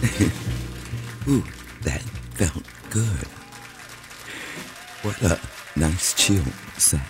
Ooh, that felt good. What a nice chill set.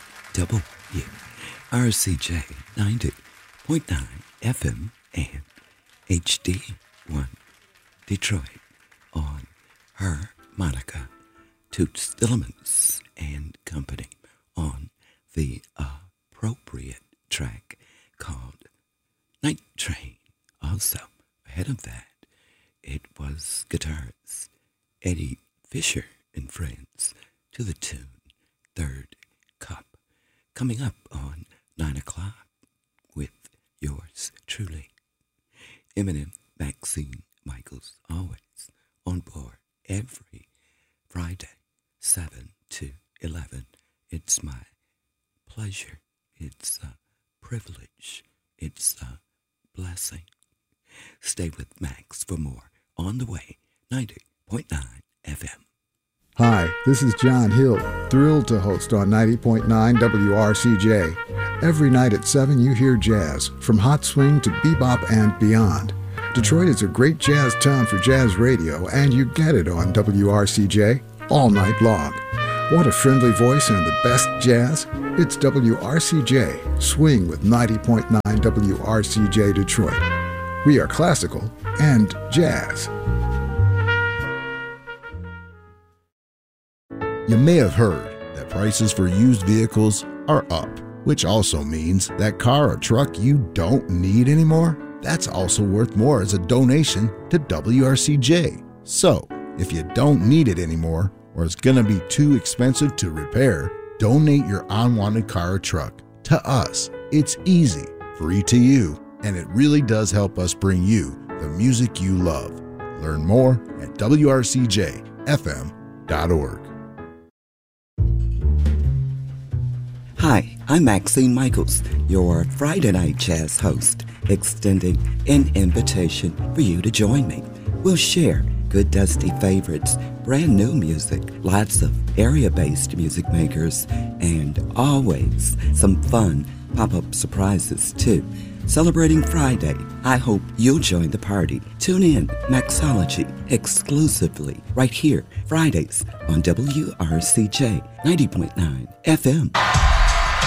WRCJ 90.9 FM and HD1 Detroit on her Monica Toots Tillemans and Company on the appropriate track called Night Train. Also, ahead of that, it was guitarist Eddie Fisher and Friends to the tune Third Cup. Coming up on 9 o'clock with yours truly, Eminem, Maxine Michaels, always on board every Friday, 7 to 11. It's my pleasure. It's a privilege. It's a blessing. Stay with Max for more. On the way, 90.9 FM. Hi, this is John Hill, thrilled to host on 90.9 WRCJ. Every night at 7 you hear jazz, from hot swing to bebop and beyond. Detroit is a great jazz town for jazz radio, and you get it on WRCJ all night long. Want a friendly voice and the best jazz? It's WRCJ, Swing with 90.9 WRCJ Detroit. We are classical and jazz. You may have heard that prices for used vehicles are up, which also means that car or truck you don't need anymore, that's also worth more as a donation to WRCJ. So, if you don't need it anymore, or it's going to be too expensive to repair, donate your unwanted car or truck to us. It's easy, free to you, and it really does help us bring you the music you love. Learn more at WRCJFM.org. Hi, I'm Maxine Michaels, your Friday Night Jazz host, extending an invitation for you to join me. We'll share good dusty favorites, brand new music, lots of area-based music makers, and always some fun pop-up surprises too. Celebrating Friday, I hope you'll join the party. Tune in, Maxology, exclusively right here, Fridays on WRCJ 90.9 FM.